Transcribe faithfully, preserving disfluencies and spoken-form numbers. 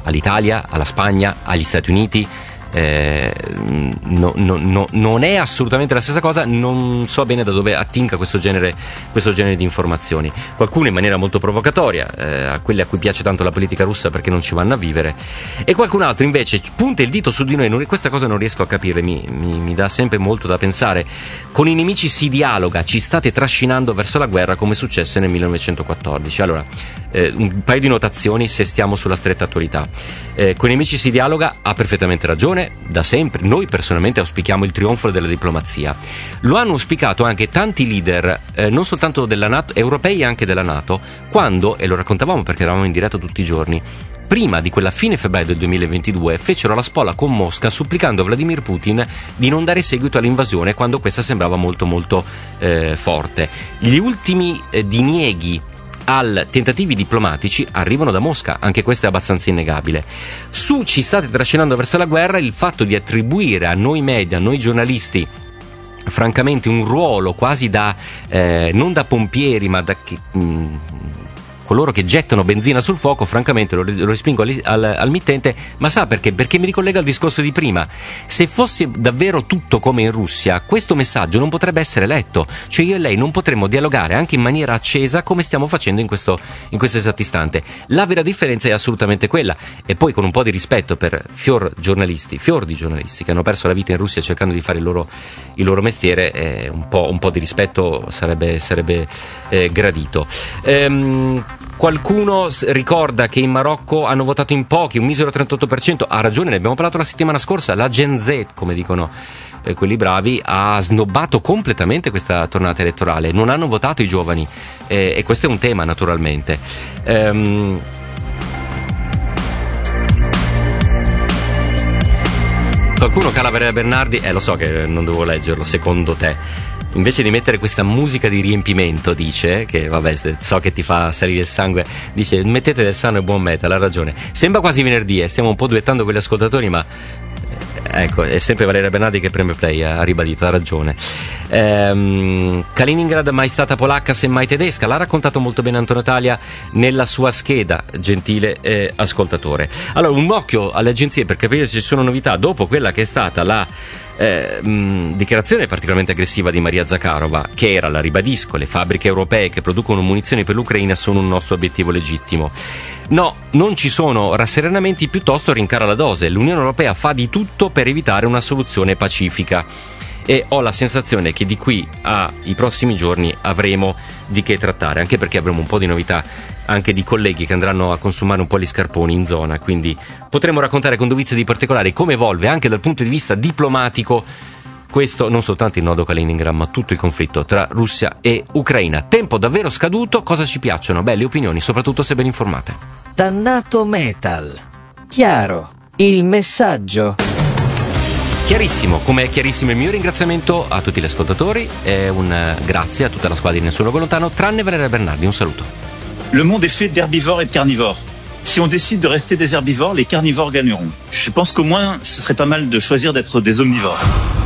all'Italia, alla Spagna, agli Stati Uniti. Eh, no, no, no, non è assolutamente la stessa cosa. Non so bene da dove attinga questo genere, questo genere di informazioni. Qualcuno in maniera molto provocatoria, eh, a quelli a cui piace tanto la politica russa perché non ci vanno a vivere, e qualcun altro invece punta il dito su di noi. Non, questa cosa non riesco a capire, mi, mi, mi dà sempre molto da pensare. Con i nemici si dialoga, ci state trascinando verso la guerra come successe nel millenovecentoquattordici. Allora, eh, un paio di notazioni se stiamo sulla stretta attualità. Eh, con i nemici si dialoga, ha perfettamente ragione. Da sempre noi personalmente auspichiamo il trionfo della diplomazia. Lo hanno auspicato anche tanti leader, eh, non soltanto della NATO, europei e anche della NATO, quando, e lo raccontavamo perché eravamo in diretta tutti i giorni, prima di quella fine febbraio del duemilaventidue fecero la spola con Mosca supplicando a Vladimir Putin di non dare seguito all'invasione quando questa sembrava molto molto eh, forte. Gli ultimi eh, dinieghi al tentativi diplomatici arrivano da Mosca, anche questo è abbastanza innegabile. Su ci state trascinando verso la guerra, il fatto di attribuire a noi media, a noi giornalisti, francamente un ruolo quasi da eh, non da pompieri ma da che, mh, coloro che gettano benzina sul fuoco, francamente lo, lo respingo al, al, al mittente. Ma sa perché? Perché mi ricollega al discorso di prima. Se fosse davvero tutto come in Russia, questo messaggio non potrebbe essere letto, cioè io e lei non potremmo dialogare anche in maniera accesa come stiamo facendo in questo, in questo esatto istante. La vera differenza è assolutamente quella, e poi con un po' di rispetto per fior giornalisti, fior di giornalisti che hanno perso la vita in Russia cercando di fare il loro, il loro mestiere, eh, un, po', un po' di rispetto sarebbe, sarebbe eh, gradito. Ehm, Qualcuno ricorda che in Marocco hanno votato in pochi, un misero trentotto per cento. Ha ragione, ne abbiamo parlato la settimana scorsa. La Gen Z, come dicono eh, quelli bravi, ha snobbato completamente questa tornata elettorale. Non hanno votato i giovani, eh, e questo è un tema naturalmente. Ehm... Qualcuno, cara Valeria Bernardi, eh lo so che non devo leggerlo, secondo te. Invece di mettere questa musica di riempimento, dice, che vabbè, so che ti fa salire il sangue, dice mettete del sano e buon metal, ha ragione. Sembra quasi venerdì, eh, stiamo un po' duettando con gli ascoltatori, ma eh, ecco, è sempre Valeria Bernardi che preme play, ha ribadito, ha ragione. Ehm, Kaliningrad mai stata polacca, semmai tedesca, l'ha raccontato molto bene Antonio Talia nella sua scheda, gentile eh, ascoltatore. Allora, un occhio alle agenzie per capire se ci sono novità dopo quella che è stata la Eh, mh, dichiarazione particolarmente aggressiva di Maria Zakharova, che era, la ribadisco, le fabbriche europee che producono munizioni per l'Ucraina sono un nostro obiettivo legittimo. No, non ci sono rasserenamenti, piuttosto rincara la dose. L'Unione Europea fa di tutto per evitare una soluzione pacifica, e ho la sensazione che di qui ai prossimi giorni avremo di che trattare, anche perché avremo un po' di novità anche di colleghi che andranno a consumare un po' gli scarponi in zona, quindi potremo raccontare con dovizia di particolari come evolve anche dal punto di vista diplomatico questo, non soltanto il nodo Kaliningrad, ma tutto il conflitto tra Russia e Ucraina. Tempo davvero scaduto. Cosa ci piacciono? Beh, le opinioni, soprattutto se ben informate. Dannato metal. Chiaro. Il messaggio. Chiarissimo, come è chiarissimo il mio ringraziamento a tutti gli ascoltatori e un grazie a tutta la squadra di Nessuno Luogo Lontano, tranne Valeria Bernardi. Un saluto. Le monde est fait d'herbivores et de carnivores. Si on décide de rester des herbivores, les carnivores gagneront. Je pense qu'au moins, ce serait pas mal de choisir d'être des omnivores.